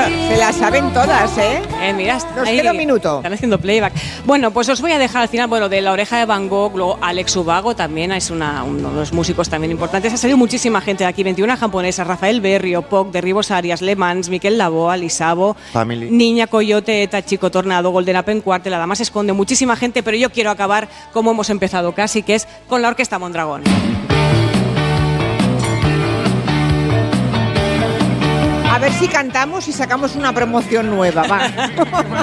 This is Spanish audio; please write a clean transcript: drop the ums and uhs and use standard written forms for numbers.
Se las saben todas, ¿eh? Mira, nos queda un minuto. Están haciendo playback. Bueno, pues os voy a dejar al final, de La Oreja de Van Gogh, luego Alex Ubago también es uno de los músicos también importantes. Ha salido muchísima gente de aquí, 21 japonesas, Rafael Berrio, Poc, Derribos Arias, Le Mans, Miquel Laboa, Lisabo, Family. Niña Coyote, Tachiko Tornado, Golden Apen Cuartel, La Dama se esconde, muchísima gente, pero yo quiero acabar como hemos empezado casi, que es con la Orquesta Mondragón. A ver si cantamos y sacamos una promoción nueva, va.